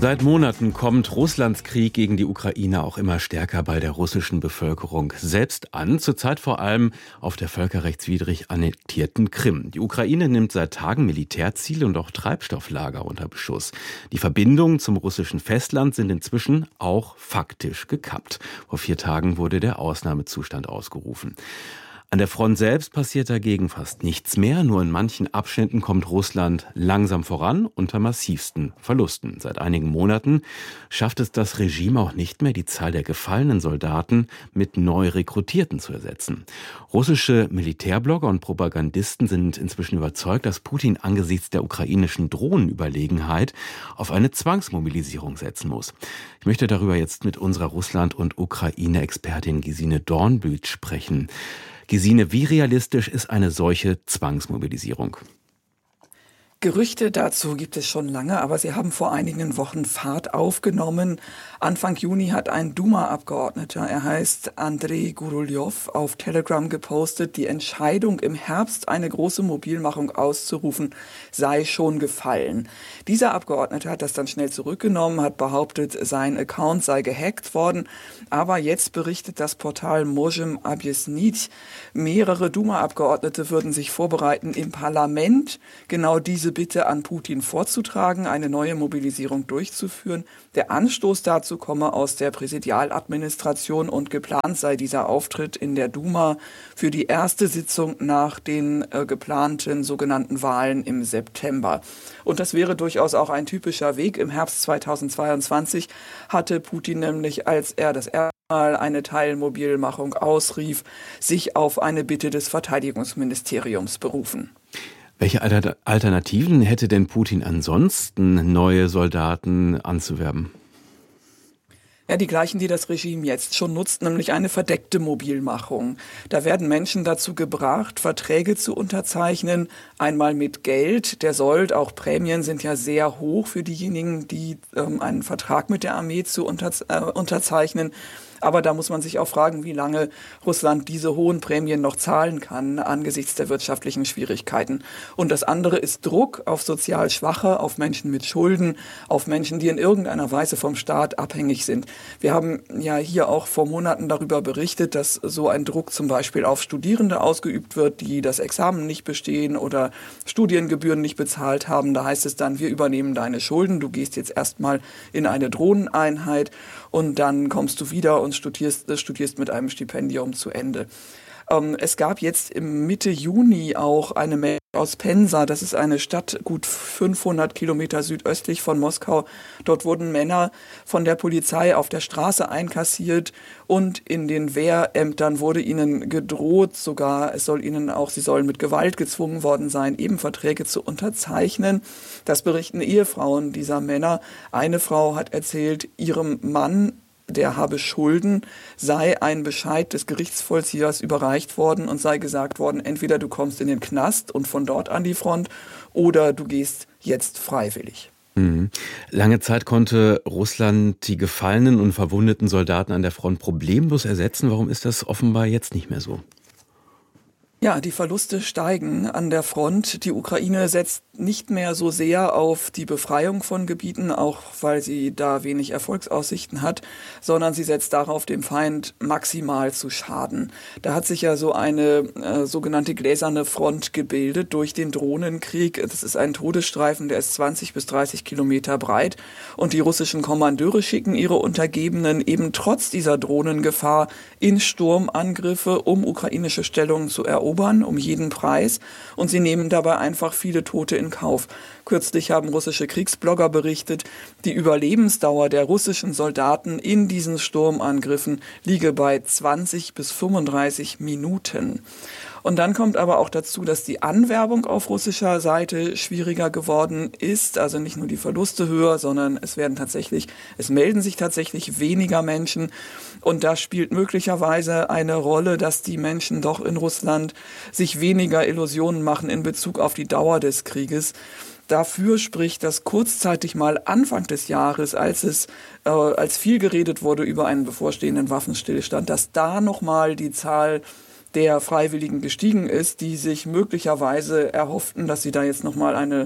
Seit Monaten kommt Russlands Krieg gegen die Ukraine auch immer stärker bei der russischen Bevölkerung selbst an, zurzeit vor allem auf der völkerrechtswidrig annektierten Krim. Die Ukraine nimmt seit Tagen Militärziele und auch Treibstofflager unter Beschuss. Die Verbindungen zum russischen Festland sind inzwischen auch faktisch gekappt. Vor 4 Tagen wurde der Ausnahmezustand ausgerufen. An der Front selbst passiert dagegen fast nichts mehr. Nur in manchen Abschnitten kommt Russland langsam voran unter massivsten Verlusten. Seit einigen Monaten schafft es das Regime auch nicht mehr, die Zahl der gefallenen Soldaten mit neu Rekrutierten zu ersetzen. Russische Militärblogger und Propagandisten sind inzwischen überzeugt, dass Putin angesichts der ukrainischen Drohnenüberlegenheit auf eine Zwangsmobilisierung setzen muss. Ich möchte darüber jetzt mit unserer Russland- und Ukraine-Expertin Gesine Dornbühl sprechen. Gesine, wie realistisch ist eine solche Zwangsmobilisierung? Gerüchte dazu gibt es schon lange, aber sie haben vor einigen Wochen Fahrt aufgenommen. Anfang Juni hat ein Duma-Abgeordneter, er heißt Andrei Guruljow, auf Telegram gepostet, die Entscheidung im Herbst eine große Mobilmachung auszurufen, sei schon gefallen. Dieser Abgeordnete hat das dann schnell zurückgenommen, hat behauptet, sein Account sei gehackt worden. Aber jetzt berichtet das Portal Możem Objaśnić, mehrere Duma-Abgeordnete würden sich vorbereiten, im Parlament genau diese Bitte an Putin vorzutragen, eine neue Mobilisierung durchzuführen. Der Anstoß dazu komme aus der Präsidialadministration und geplant sei dieser Auftritt in der Duma für die erste Sitzung nach den geplanten sogenannten Wahlen im September. Und das wäre durchaus auch ein typischer Weg. Im Herbst 2022 hatte Putin nämlich, als er das erste Mal eine Teilmobilmachung ausrief, sich auf eine Bitte des Verteidigungsministeriums berufen. Welche Alternativen hätte denn Putin ansonsten, neue Soldaten anzuwerben? Ja, die gleichen, die das Regime jetzt schon nutzt, nämlich eine verdeckte Mobilmachung. Da werden Menschen dazu gebracht, Verträge zu unterzeichnen, einmal mit Geld. Der Sold, auch Prämien sind ja sehr hoch für diejenigen, die einen Vertrag mit der Armee zu unterzeichnen. Aber da muss man sich auch fragen, wie lange Russland diese hohen Prämien noch zahlen kann angesichts der wirtschaftlichen Schwierigkeiten. Und das andere ist Druck auf sozial Schwache, auf Menschen mit Schulden, auf Menschen, die in irgendeiner Weise vom Staat abhängig sind. Wir haben ja hier auch vor Monaten darüber berichtet, dass so ein Druck zum Beispiel auf Studierende ausgeübt wird, die das Examen nicht bestehen oder Studiengebühren nicht bezahlt haben. Da heißt es dann, wir übernehmen deine Schulden, du gehst jetzt erstmal in eine Drohneneinheit und dann kommst du wieder und studierst mit einem Stipendium zu Ende. Es gab jetzt im Mitte Juni auch eine Meldung aus Pensa, das ist eine Stadt gut 500 Kilometer südöstlich von Moskau. Dort wurden Männer von der Polizei auf der Straße einkassiert und in den Wehrämtern wurde ihnen gedroht, sogar sie sollen mit Gewalt gezwungen worden sein, eben Verträge zu unterzeichnen. Das berichten Ehefrauen dieser Männer. Eine Frau hat erzählt, ihrem Mann, der habe Schulden, sei ein Bescheid des Gerichtsvollziehers überreicht worden und sei gesagt worden, entweder du kommst in den Knast und von dort an die Front oder du gehst jetzt freiwillig. Lange Zeit konnte Russland die gefallenen und verwundeten Soldaten an der Front problemlos ersetzen. Warum ist das offenbar jetzt nicht mehr so? Ja, die Verluste steigen an der Front. Die Ukraine setzt nicht mehr so sehr auf die Befreiung von Gebieten, auch weil sie da wenig Erfolgsaussichten hat, sondern sie setzt darauf, dem Feind maximal zu schaden. Da hat sich ja so eine sogenannte gläserne Front gebildet durch den Drohnenkrieg. Das ist ein Todesstreifen, der ist 20 bis 30 Kilometer breit. Und die russischen Kommandeure schicken ihre Untergebenen eben trotz dieser Drohnengefahr in Sturmangriffe, um ukrainische Stellungen zu erobern, um jeden Preis, und sie nehmen dabei einfach viele Tote in Kauf. Kürzlich haben russische Kriegsblogger berichtet, die Überlebensdauer der russischen Soldaten in diesen Sturmangriffen liege bei 20 bis 35 Minuten. Und dann kommt aber auch dazu, dass die Anwerbung auf russischer Seite schwieriger geworden ist. Also nicht nur die Verluste höher, sondern es melden sich tatsächlich weniger Menschen. Und da spielt möglicherweise eine Rolle, dass die Menschen doch in Russland sich weniger Illusionen machen in Bezug auf die Dauer des Krieges. Dafür spricht, dass kurzzeitig mal Anfang des Jahres, als viel geredet wurde über einen bevorstehenden Waffenstillstand, dass da nochmal die Zahl der Freiwilligen gestiegen ist, die sich möglicherweise erhofften, dass sie da jetzt nochmal eine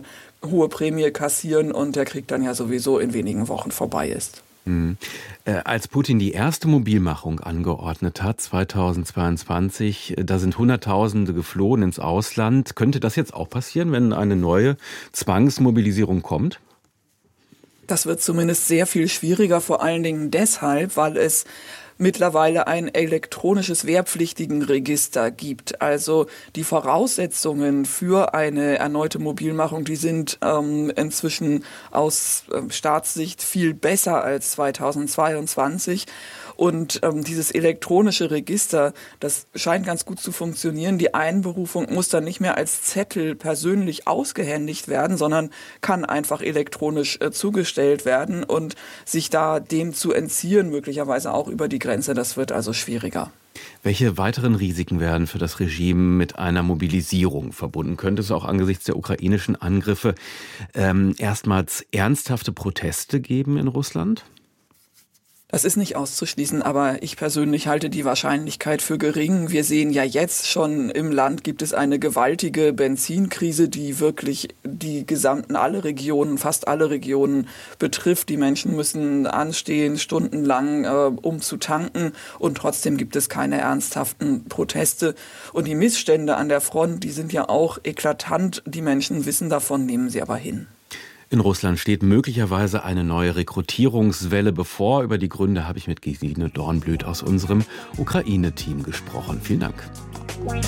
hohe Prämie kassieren und der Krieg dann ja sowieso in wenigen Wochen vorbei ist. Als Putin die erste Mobilmachung angeordnet hat, 2022, da sind Hunderttausende geflohen ins Ausland. Könnte das jetzt auch passieren, wenn eine neue Zwangsmobilisierung kommt? Das wird zumindest sehr viel schwieriger, vor allen Dingen deshalb, weil es mittlerweile ein elektronisches Wehrpflichtigenregister gibt. Also die Voraussetzungen für eine erneute Mobilmachung, die sind inzwischen aus Staatssicht viel besser als 2022. Und dieses elektronische Register, das scheint ganz gut zu funktionieren. Die Einberufung muss dann nicht mehr als Zettel persönlich ausgehändigt werden, sondern kann einfach elektronisch zugestellt werden und sich da dem zu entziehen, möglicherweise auch über die Grenze. Das wird also schwieriger. Welche weiteren Risiken werden für das Regime mit einer Mobilisierung verbunden? Könnte es auch angesichts der ukrainischen Angriffe erstmals ernsthafte Proteste geben in Russland? Das ist nicht auszuschließen, aber ich persönlich halte die Wahrscheinlichkeit für gering. Wir sehen ja jetzt schon, im Land gibt es eine gewaltige Benzinkrise, die wirklich die alle Regionen, fast alle Regionen betrifft. Die Menschen müssen anstehen, stundenlang, um zu tanken, und trotzdem gibt es keine ernsthaften Proteste. Und die Missstände an der Front, die sind ja auch eklatant. Die Menschen wissen davon, nehmen sie aber hin. In Russland steht möglicherweise eine neue Rekrutierungswelle bevor. Über die Gründe habe ich mit Gesine Dornblüt aus unserem Ukraine-Team gesprochen. Vielen Dank.